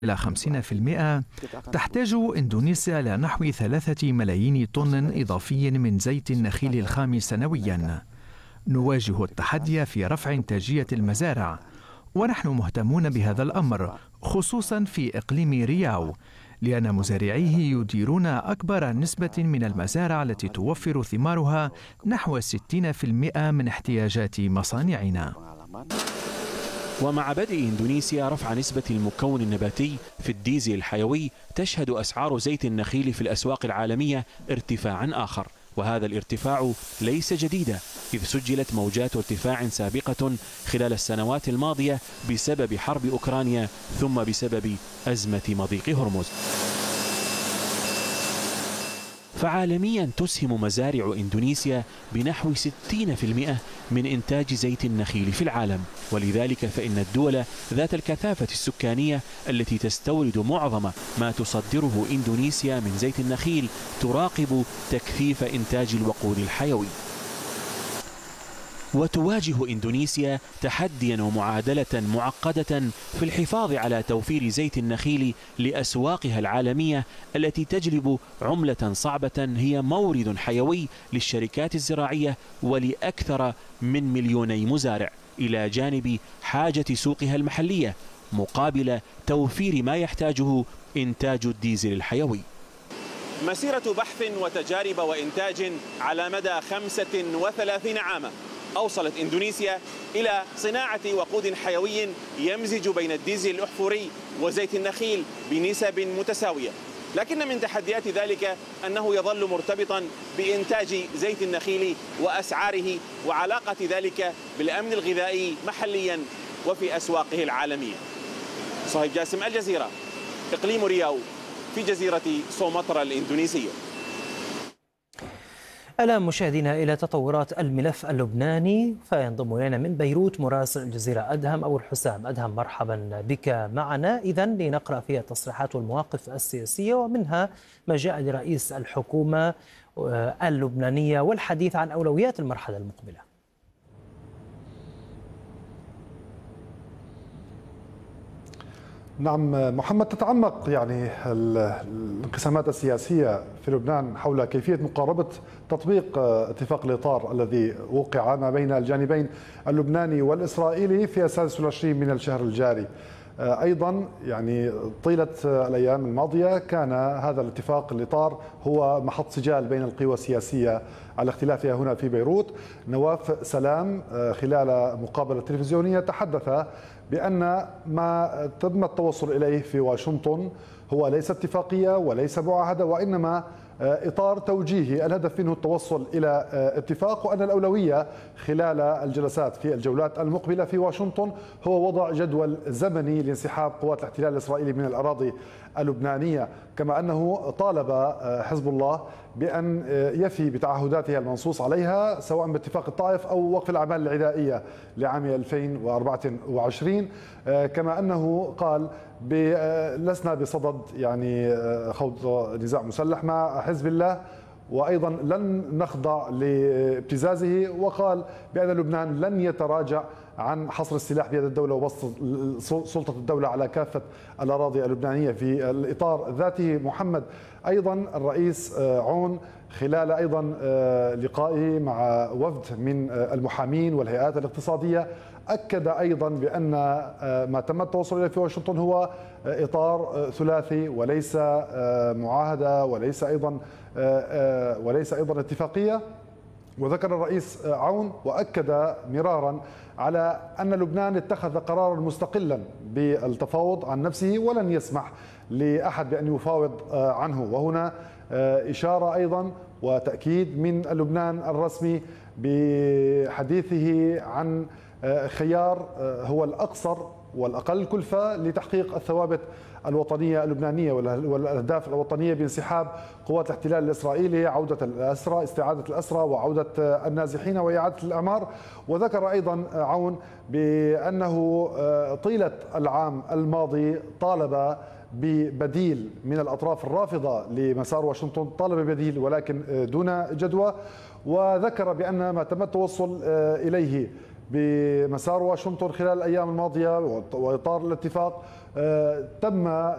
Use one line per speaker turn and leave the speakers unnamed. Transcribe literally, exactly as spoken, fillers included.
إلى خمسين بالمئة، تحتاج إندونيسيا إلى نحو ثلاثة ملايين طن إضافي من زيت النخيل الخام سنوياً. نواجه التحدي في رفع إنتاجية المزارع، ونحن مهتمون بهذا الأمر خصوصاً في إقليم رياو، لأن مزارعيه يديرون أكبر نسبة من المزارع التي توفر ثمارها نحو ستين بالمئة من احتياجات مصانعنا.
ومع بدء إندونيسيا رفع نسبة المكون النباتي في الديزل الحيوي، تشهد أسعار زيت النخيل في الأسواق العالمية ارتفاعا آخر، وهذا الارتفاع ليس جديدا، إذ سجلت موجات ارتفاع سابقة خلال السنوات الماضية بسبب حرب أوكرانيا ثم بسبب أزمة مضيق هرمز. فعالميا تسهم مزارع إندونيسيا بنحو ستين بالمئة من إنتاج زيت النخيل في العالم، ولذلك فإن الدول ذات الكثافة السكانية التي تستورد معظم ما تصدره إندونيسيا من زيت النخيل تراقب تكثيف إنتاج الوقود الحيوي. وتواجه إندونيسيا تحديا ومعادلة معقدة في الحفاظ على توفير زيت النخيل لأسواقها العالمية التي تجلب عملة صعبة هي مورد حيوي للشركات الزراعية ولأكثر من مليوني مزارع، إلى جانب حاجة سوقها المحلية مقابل توفير ما يحتاجه إنتاج الديزل الحيوي.
مسيرة بحث وتجارب وإنتاج على مدى خمسة وثلاثين عاما أوصلت إندونيسيا إلى صناعة وقود حيوي يمزج بين الديزل الأحفوري وزيت النخيل بنسب متساوية، لكن من تحديات ذلك أنه يظل مرتبطا بإنتاج زيت النخيل وأسعاره وعلاقة ذلك بالأمن الغذائي محليا وفي أسواقه العالمية. صهيب جاسم، الجزيرة، إقليم رياو في جزيرة سومطرة الإندونيسية.
الآن مشاهدينا إلى تطورات الملف اللبناني، فينضم إلينا من بيروت مراسل الجزيرة أدهم أبو الحسام. أدهم، مرحبا بك معنا. إذن لنقرأ فيها التصريحات والمواقف السياسية، ومنها ما جاء لرئيس الحكومة اللبنانية والحديث عن أولويات المرحلة المقبلة.
نعم محمد، تتعمق يعني الانقسامات السياسية في لبنان حول كيفية مقاربة تطبيق اتفاق الإطار الذي وقع ما بين الجانبين اللبناني والإسرائيلي في السادس والعشرين من الشهر الجاري. أيضا يعني طيلة الأيام الماضية كان هذا الاتفاق الإطار هو محط سجال بين القوى السياسية على اختلافها هنا في بيروت. نواف سلام خلال مقابلة تلفزيونية تحدث بأن ما تم التوصل إليه في واشنطن هو ليس اتفاقية وليس معاهدة، وإنما إطار توجيهي الهدف منه التوصل إلى اتفاق، وأن الأولوية خلال الجلسات في الجولات المقبلة في واشنطن هو وضع جدول زمني لانسحاب قوات الاحتلال الإسرائيلي من الأراضي اللبنانية، كما أنه طالب حزب الله بأن يفي بتعهداتها المنصوص عليها سواء باتفاق الطائف أو وقف الأعمال العدائية لعام ألفين وأربعة وعشرين، كما أنه قال لسنا بصدد يعني خوض نزاع مسلح مع حزب الله، وأيضا لن نخضع لابتزازه، وقال بأن لبنان لن يتراجع عن حصر السلاح بيد الدولة وبسط سلطة الدولة على كافة الأراضي اللبنانية في الإطار ذاته. محمد، أيضا الرئيس عون خلال أيضا لقائه مع وفد من المحامين والهيئات الاقتصادية أكد أيضا بأن ما تم التوصل إليه في واشنطن هو إطار ثلاثي وليس معاهدة وليس أيضا وليس أيضا اتفاقية. وذكر الرئيس عون وأكد مرارا على أن لبنان اتخذ قرارا مستقلا بالتفاوض عن نفسه ولن يسمح لأحد بأن يفاوض عنه، وهنا إشارة أيضا وتأكيد من لبنان الرسمي بحديثه عن خيار هو الأقصر والأقل كلفة لتحقيق الثوابت الوطنية اللبنانية والأهداف الوطنية بانسحاب قوات الاحتلال الإسرائيلي، عودة الأسرى، استعادة الأسرى وعودة النازحين وإعادة الأعمار. وذكر أيضا عون بأنه طيلة العام الماضي طالب ببديل من الأطراف الرافضة لمسار واشنطن، طالب ببديل ولكن دون جدوى، وذكر بأن ما تم التوصل إليه بمسار واشنطن خلال الأيام الماضية وإطار الاتفاق تم